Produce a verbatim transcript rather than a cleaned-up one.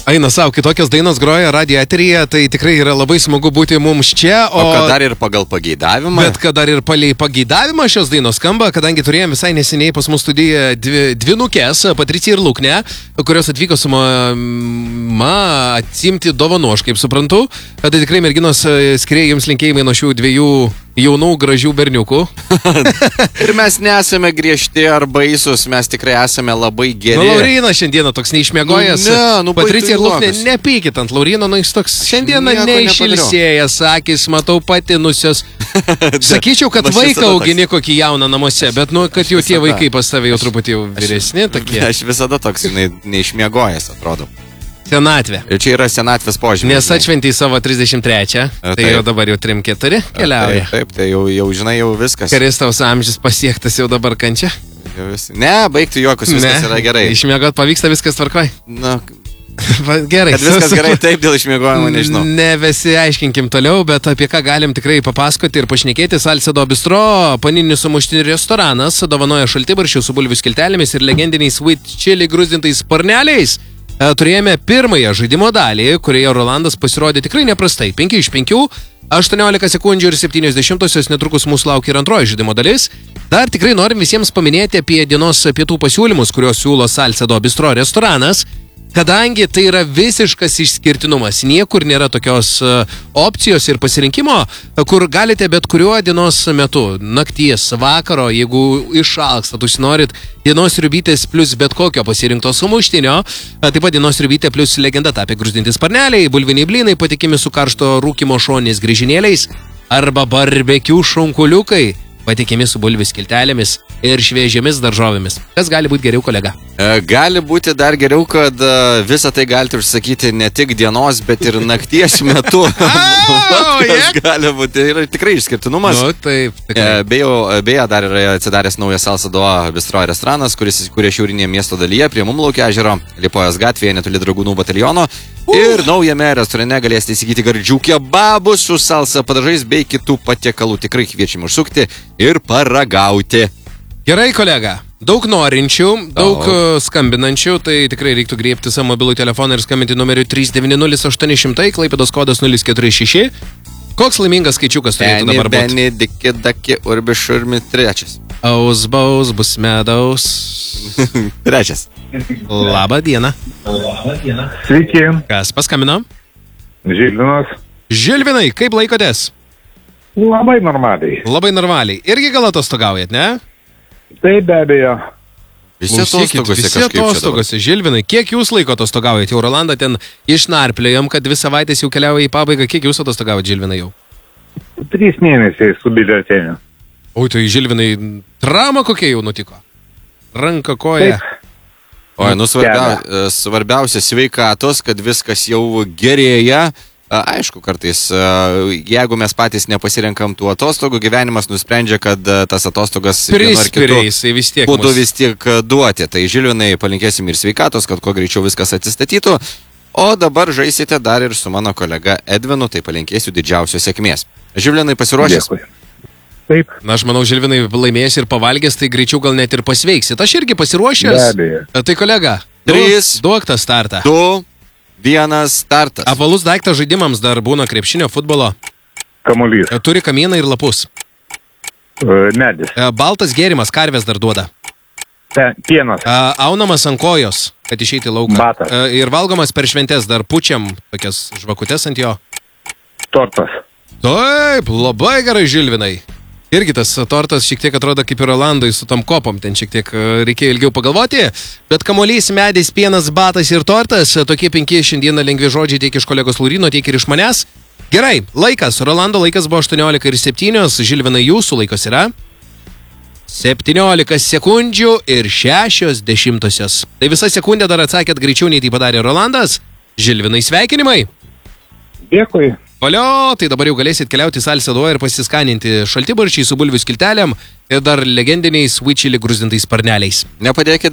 Eina savo, kitokios dainos groja radijo eteryje, tai tikrai yra labai smagu būti mums čia. O, o kad dar ir pagal pageidavimą. Bet kad dar ir palei pageidavimą šios dainos skamba, kadangi turėjome visai neseniai pas mus studiją dvi, dvi nukes, Patricija ir Luknė, kurios atvyko su mama atsimti dovanų, aš kaip suprantu. Tai tikrai merginos skiria jums linkėjimai nuo šių dviejų jaunų, gražių berniukų. Ir mes nesame griežti ar baisus, mes tikrai esame labai geri. Nu, Laurynas šiandieną toks neišmiegojęs. Nu, ne, nu, Patricija ir Luknė, nepykit ant Lauryno, nu jis toks šiandieną neišilsėjęs, akis, matau patinusios. Sakyčiau, kad vaiką augini kokį jauną namuose, bet nu, kad jau tie vaikai pas tave jau truputį jau vyresni tokie. Aš visada toks neišmiegojęs, atrodo. Senatvė. Ir čia yra senatvės požymis. Nes atšventei savo trisdešimt trečią, tai jau dabar jau trim keturi keliauja. Taip, taip, tai jau, jau žinai, jau viskas. Kristaus amžius pasiektas jau dabar kančia. Ne, baigti juokus, viskas ne, yra gerai. Išmiegot pavyksta, viskas tvarkoj. Na, gerai. Kad viskas gerai, taip, dėl išmiegojimo, nežinau. Nebesiaiškinkim toliau, bet apie ką galim tikrai papasakoti ir pašnekėti. Salcedo Bistro, paninių sumuštinių restoranas, dovanoja šaltibarščių su bulvių skiltelėmis ir legendiniais sweet chili gruzdintais sparneliais. Turėjome pirmąją žaidimo dalį, kurioje Rolandas pasirodė tikrai neprastai. penki iš penkių, aštuoniolika sekundžių ir septynios dešimtosios, netrukus mūsų laukia ir antroji žaidimo dalis. Dar tikrai norim visiems paminėti apie dienos pietų pasiūlymus, kuriuos siūlo Salcedo Bistro restoranas. Kadangi tai yra visiškas išskirtinumas, niekur nėra tokios opcijos ir pasirinkimo, kur galite bet kuriuo dienos metu, nakties, vakaro, jeigu išalkstat, užsinorit dienos riubytės plus bet kokio pasirinkto sumuštinio, taip pat dienos riubytė plus legenda tapę gruzdinti sparneliai, bulviniai blynai, patikimi su karšto rūkimo šonės grįžinėliais arba barbekių šonkuliukai, patikimi su bulvių skiltelėmis ir šviežiamis daržovėmis. Kas gali būti geriau, kolega? E, gali būti dar geriau, kad uh, visą tai galite užsakyti ne tik dienos, bet ir nakties metu. oh, yeah. Gali būti ir tikrai išskirtinumas. Nu, taip, e, beje, beje, dar yra atsidaręs naujas Salcedo Bistro restoranas, kuris įsikūrė šiaurinėje miesto dalyje prie Mumlaukio ežero, Liepojos gatvėje, netoli Dragūnų bataliono. Uh. Ir naujame restorane galėsite įsigyti gardžių kebabų su salsa padažais bei kitų patiekalų. Tikrai kviečiame užsukti ir paragauti. Gerai, kolega. Daug norinčių, daug oh. skambinančių, tai tikrai reiktų griebti savo mobilų telefoną ir skambinti numeriu trys devyni nulis aštuoni šimtai, Klaipėdos kodas nulis keturi šeši. Koks laimingas skaičiukas turėtų dabar būti? Beni, diki, daki, urbi, šurmi, trečias. Aus, baus, bus medaus. Trečias. Labą dieną. Labą dieną. Sveiki. Kas paskambino? Žilvinas. Žilvinai, kaip laikotės? Labai normaliai. Labai normaliai. Irgi gal atostogaujat, ne? Taip, be abejo. Visi atostogose Visi atostogose, Žilvinai. Kiek jūs laiko atostogaujat? Jau Rolandą ten išnarpliojom, kad dvi savaitės jau keliauja į pabaigą. Kiek jūs atostogaujat, Žilvinai, jau? Trys mėnesiai su biuleteniu. Oi, tai Žilvinai, trauma kokia jau nutiko? Ranka, koja. Oi, nu svarbia, svarbiausia sveikatos, kad viskas jau gerėja. Aišku, kartais, jeigu mes patys nepasirenkam tų atostogų, gyvenimas nusprendžia, kad tas atostogas prispiriais vis tiek būtų vis tiek duoti. Tai Žilvinai palinkėsim ir sveikatos, kad kuo greičiau viskas atsistatytų. O dabar žaisite dar ir su mano kolega Edvinu, tai palinkėsiu didžiausios sėkmės. Žilvinai, pasiruošęs? Dėkui. Taip. Na, aš manau, Žilvinai laimėjęs ir pavalgęs, tai greičiau gal net ir pasveiksit. Aš irgi pasiruošęs. Be abejo. Tai kolega, Trys, duok tą startą. Du, vienas, startas. Apvalus daiktas žaidimams dar būna krepšinio, futbolo. Kamuolys. Turi kamieną ir lapus. Medis. Baltas gėrimas, karvės dar duoda. Pienas. Aunamas ant kojos, kad išeiti į lauką. Batas. Ir valgomas per šventes, dar pučiam tokias žvakutes ant jo. Tortas. Taip, labai gerai, Žilvinai. Irgi tas tortas šiek tiek atrodo kaip ir Rolandui su tom kopom, ten šiek tiek reikėjo ilgiau pagalvoti, bet kamuolys, medis, pienas, batas ir tortas, tokie penki šiandieną lengvi žodžiai tiek iš kolegos Laurino, tiek ir iš manęs. Gerai, laikas, Rolando laikas buvo aštuoniolika ir septynios, Žilvinai jūsų laikas yra septyniolika sekundžių ir šešios dešimtosios. Tai visą sekundę dar atsakėt greičiau nei tai padarė Rolandas. Žilvinai, sveikinimai. Dėkui. Valio, tai dabar jau galėsit keliauti į Salcedo ir pasiskaninti šaltibarščiai su bulvių skiltelėm ir dar legendiniais sweet chili gruzdintais sparneliais. Nepadėkit